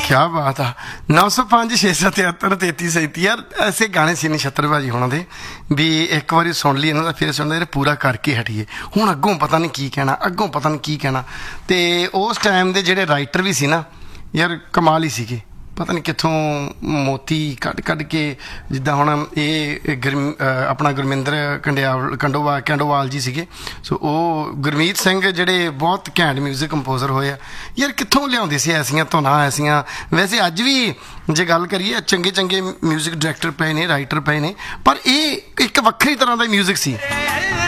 क्या बात आ 905 673 3337 यार ऐसे गाने ਸੀ ਨਛੱਤਰ ਭਾਜੀ ਹੋਣਾ ਦੇ ਵੀ ਇੱਕ ਵਾਰੀ ਸੁਣ ਲਈ ਇਹਨਾਂ ਦਾ ਫਿਰ ਸੁਣਦੇ ਪੂਰਾ ਕਰਕੇ ਹਟੀਏ ਹੁਣ ਅੱਗੋਂ ਪਤਾ ਨਹੀਂ ਕੀ ਕਹਿਣਾ ਅੱਗੋਂ ਪਤਾ ਨਹੀਂ ਕੀ ਕਹਿਣਾ ਤੇ ਉਸ ਟਾਈਮ ਦੇ ਜਿਹੜੇ ਰਾਈਟਰ ਵੀ ਸੀ ਨਾ ਯਾਰ ਕਮਾਲ ਹੀ ਸੀਗੇ ਪਤਾ ਨਹੀਂ ਕਿੱਥੋਂ ਮੋਤੀ ਕੱਢ ਕੇ ਜਿੱਦਾਂ ਹੁਣ ਇਹ ਆਪਣਾ ਗੁਰਮਿੰਦਰ ਕੰਡੋਵਾਲ ਜੀ ਸੀਗੇ ਸੋ ਉਹ ਗੁਰਮੀਤ ਸਿੰਘ ਜਿਹੜੇ ਬਹੁਤ ਘੈਂਟ ਮਿਊਜ਼ਿਕ ਕੰਪੋਜ਼ਰ ਹੋਏ ਆ ਯਾਰ ਕਿੱਥੋਂ ਲਿਆਉਂਦੇ ਸੀ ਐਸੀਆਂ ਧੁਨਾਂ ਐਸੀਆਂ ਵੈਸੇ ਅੱਜ ਵੀ ਜੇ ਗੱਲ ਕਰੀਏ ਚੰਗੇ ਚੰਗੇ ਮਿਊਜ਼ਿਕ ਡਾਇਰੈਕਟਰ ਪਏ ਨੇ ਰਾਈਟਰ ਪਏ ਨੇ ਪਰ ਇਹ ਇੱਕ ਵੱਖਰੀ ਤਰ੍ਹਾਂ ਦਾ ਮਿਊਜ਼ਿਕ ਸੀ